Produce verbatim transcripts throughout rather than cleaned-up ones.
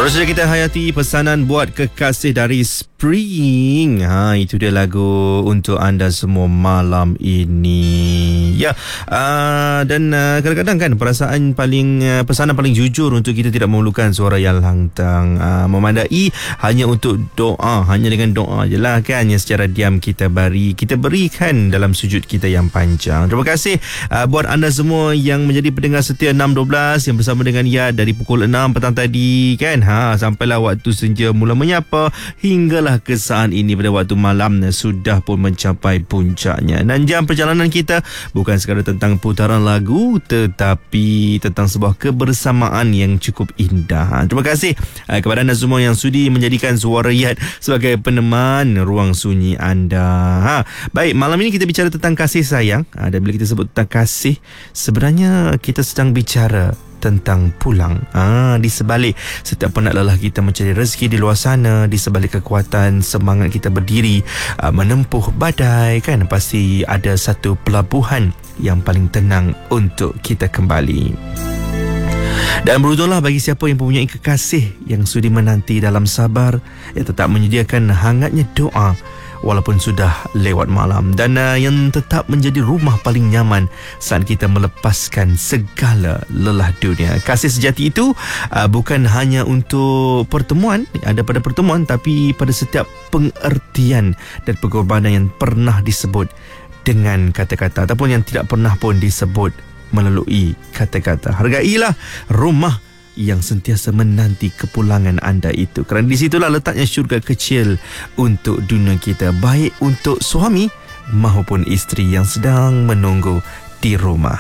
Baru saja kita hayati pesanan buat kekasih dari Spring. Ha, itu dia lagu untuk anda semua malam ini. Ya, uh, dan uh, kadang-kadang kan perasaan paling uh, pesanan paling jujur untuk kita tidak memerlukan suara yang lantang, uh, memandai hanya untuk doa, hanya dengan doa je lah kan, yang secara diam kita beri, kita berikan dalam sujud kita yang panjang. Terima kasih uh, buat anda semua yang menjadi pendengar setia enam dua belas yang bersama dengan Yad dari pukul enam petang tadi kan. Ha, sampailah waktu senja mula menyapa hinggalah ke saat ini pada waktu malam sudah pun mencapai puncaknya. Dan jam perjalanan kita bukan sekadar tentang putaran lagu, tetapi tentang sebuah kebersamaan yang cukup indah. Terima kasih uh, kepada anda semua yang sudi menjadikan suara Yad sebagai peneman ruang sunyi anda. Ha, baik, malam ini kita bicara tentang kasih sayang. Ha, dan bila kita sebut tentang kasih, sebenarnya kita sedang bicara tentang pulang. Ah, di sebalik setiap penat lelah kita mencari rezeki di luar sana, di sebalik kekuatan semangat kita berdiri uh, menempuh badai kan, pasti ada satu pelabuhan yang paling tenang untuk kita kembali. Dan beruntunglah bagi siapa yang mempunyai kekasih yang sudi menanti dalam sabar, yang tetap menyediakan hangatnya doa walaupun sudah lewat malam, dan uh, yang tetap menjadi rumah paling nyaman saat kita melepaskan segala lelah dunia. Kasih sejati itu uh, bukan hanya untuk pertemuan, ada pada pertemuan, tapi pada setiap pengertian dan pengorbanan yang pernah disebut dengan kata-kata ataupun yang tidak pernah pun disebut melalui kata-kata. Hargailah rumah yang sentiasa menanti kepulangan anda itu, kerana di situlah letaknya syurga kecil untuk dunia kita, baik untuk suami maupun isteri yang sedang menunggu di rumah.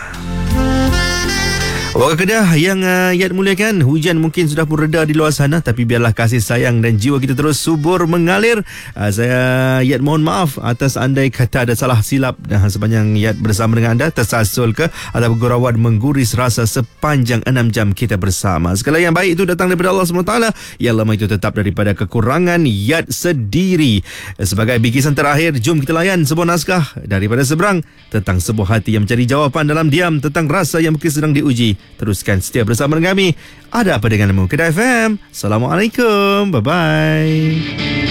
Warga Kedah yang uh, Yad muliakan, hujan mungkin sudah pun reda di luar sana, tapi biarlah kasih sayang dan jiwa kita terus subur mengalir. Uh, saya Yad mohon maaf atas andai kata ada salah silap uh, sepanjang Yad bersama dengan anda tersasul ke atau gurauan mengguris rasa sepanjang enam jam kita bersama. Segala yang baik itu datang daripada Allah subhanahu wa taala, yang lemah itu tetap daripada kekurangan Yad sendiri. Sebagai bikisan terakhir, jom kita layan sebuah naskah daripada seberang tentang sebuah hati yang mencari jawapan dalam diam tentang rasa yang mungkin sedang diuji. Teruskan setia bersama dengan kami. Ada apa denganmu? Kedah F M. Assalamualaikum. Bye-bye.